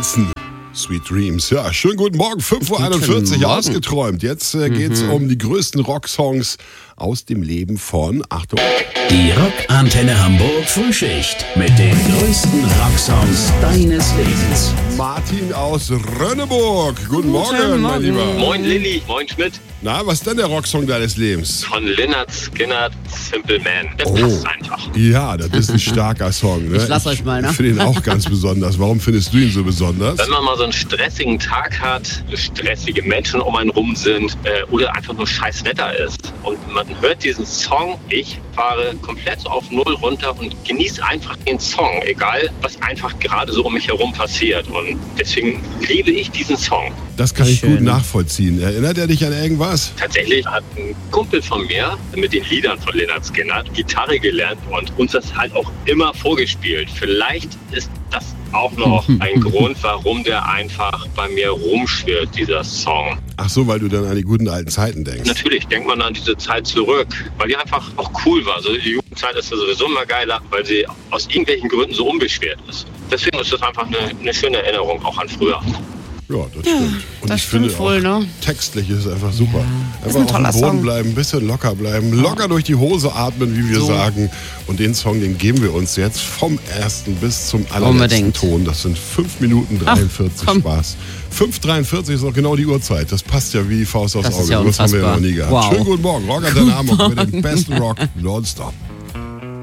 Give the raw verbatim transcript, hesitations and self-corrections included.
Wilson. Sweet Dreams. Ja, schönen guten Morgen. fünf Uhr einundvierzig ausgeträumt. Jetzt äh, geht's mhm. um die größten Rocksongs aus dem Leben von, Achtung, die Rockantenne Hamburg Frühschicht mit den größten Rocksongs deines Lebens. Martin aus Rönneburg. Guten Morgen, Morgen, mein Lieber. Moin Lilly, moin Schmidt. Na, was ist denn der Rocksong deines Lebens? Von Lynyrd Skynyrd, Simple Man. Das oh. passt einfach. Ja, das ist ein starker Song. Ne? Ich lass euch mal, ne? Ich finde ihn auch ganz besonders. Warum findest du ihn so besonders? Wenn man mal so einen stressigen Tag hat, stressige Menschen um einen rum sind äh, oder einfach nur scheiß Wetter ist und man hört diesen Song, ich fahre komplett auf Null runter und genieße einfach den Song, egal was einfach gerade so um mich herum passiert. Und deswegen liebe ich diesen Song. Das kann ich Schön. gut nachvollziehen. Erinnert er dich an irgendwas? Tatsächlich hat ein Kumpel von mir mit den Liedern von Lynyrd Skynyrd Gitarre gelernt und uns das halt auch immer vorgespielt. Vielleicht ist das auch noch ein Grund, warum der einfach bei mir rumschwirrt, dieser Song. Ach so, weil du dann an die guten alten Zeiten denkst. Natürlich denkt man an diese Zeit zurück, weil die einfach auch cool war. Also die Jugendzeit ist ja sowieso immer geiler, weil sie aus irgendwelchen Gründen so unbeschwert ist. Deswegen ist das einfach eine, eine schöne Erinnerung auch an früher. Ja, das stimmt. Und das ich finde stimmt wohl, auch, ne? textlich ist es einfach super. Ja, ist einfach ein auf dem toller Boden Song. bleiben, ein bisschen locker bleiben, locker durch die Hose atmen, wie wir So. sagen. Und den Song, den geben wir uns jetzt vom ersten bis zum allerletzten Unbedingt. Ton. Das sind fünf Minuten dreiundvierzig. Ach, Spaß. fünf Uhr dreiundvierzig ist noch genau die Uhrzeit. Das passt ja wie Faust aufs Das ist Auge. ja Das haben wir ja unfassbar. noch nie gehabt. Wow. Schönen guten Morgen. Rock an den Hamburg mit dem besten Rock nonstop.